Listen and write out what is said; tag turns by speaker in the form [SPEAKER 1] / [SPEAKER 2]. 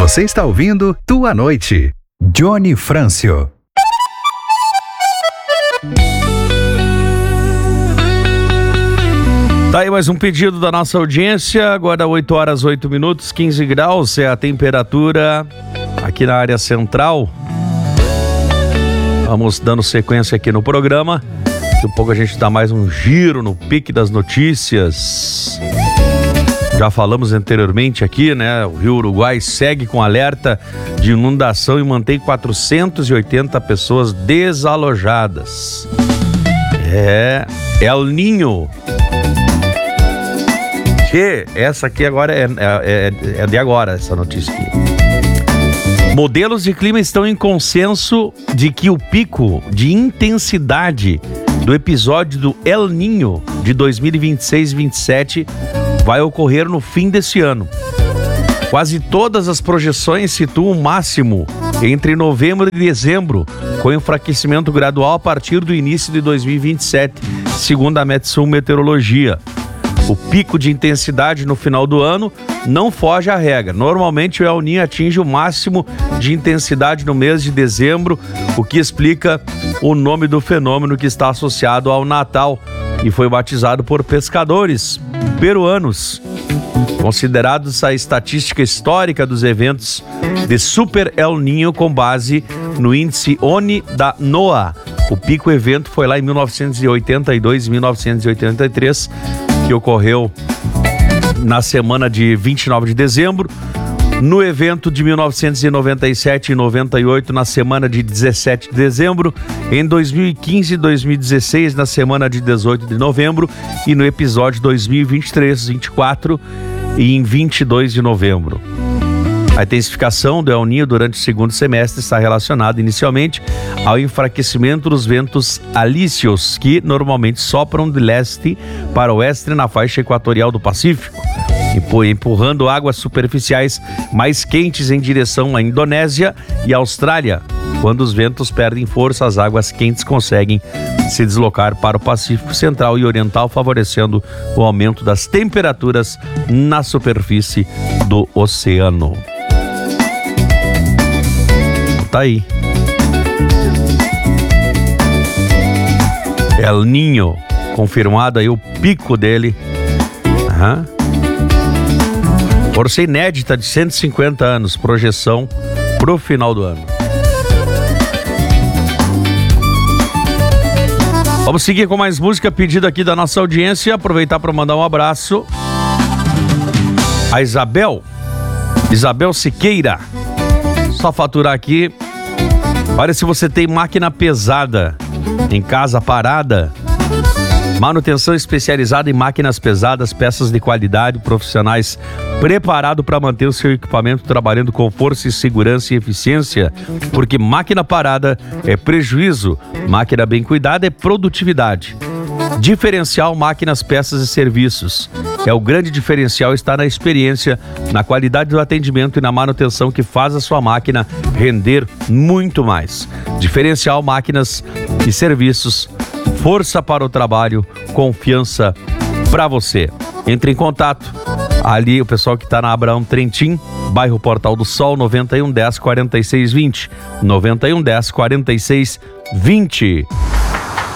[SPEAKER 1] Você está ouvindo Tua Noite. Johnny Frâncio.
[SPEAKER 2] Tá aí mais um pedido da nossa audiência. Agora 8 horas 8 minutos, 15 graus é a temperatura aqui na área central. Vamos dando sequência aqui no programa. Daqui a pouco a gente dá mais um giro no pique das notícias. Já falamos anteriormente aqui, né? O Rio Uruguai segue com alerta de inundação e mantém 480 pessoas desalojadas. É El Ninho. Que essa aqui agora é de agora, essa notícia aqui. Modelos de clima estão em consenso de que o pico de intensidade do episódio do El Ninho de 2026-27 vai ocorrer no fim desse ano. Quase todas as projeções situam o máximo entre novembro e dezembro, com enfraquecimento gradual a partir do início de 2027, segundo a Metsul Meteorologia. O pico de intensidade no final do ano não foge à regra. Normalmente o El Ninho atinge o máximo de intensidade no mês de dezembro, o que explica o nome do fenômeno que está associado ao Natal e foi batizado por pescadores peruanos. Considerados a estatística histórica dos eventos de Super El Ninho com base no índice ONI da NOAA. O pico evento foi lá em 1982 e 1983, que ocorreu na semana de 29 de dezembro. No evento de 1997 e 98, na semana de 17 de dezembro. Em 2015 e 2016, na semana de 18 de novembro. E no episódio 2023, 24 e em 22 de novembro. A intensificação do El Ninho durante o segundo semestre está relacionada inicialmente ao enfraquecimento dos ventos alísios, que normalmente sopram de leste para oeste na faixa equatorial do Pacífico, empurrando águas superficiais mais quentes em direção à Indonésia e Austrália. Quando os ventos perdem força, as águas quentes conseguem se deslocar para o Pacífico Central e Oriental, favorecendo o aumento das temperaturas na superfície do oceano. Tá aí. El Ninho, confirmado aí o pico dele. Força inédita de 150 anos, projeção pro final do ano. Vamos seguir com mais música, pedido aqui da nossa audiência. Aproveitar para mandar um abraço a Isabel Siqueira. Só faturar aqui. Olha, se você tem máquina pesada em casa parada, manutenção especializada em máquinas pesadas, peças de qualidade, profissionais preparados para manter o seu equipamento trabalhando com força e segurança e eficiência, porque máquina parada é prejuízo, máquina bem cuidada é produtividade. Diferencial Máquinas, Peças e Serviços. O grande diferencial está na experiência, na qualidade do atendimento e na manutenção que faz a sua máquina render muito mais. Diferencial Máquinas e Serviços. Força para o trabalho, confiança para você. Entre em contato. Ali o pessoal que está na Abraão Trentin, bairro Portal do Sol, 91 10 46 20. 91 10 46 20.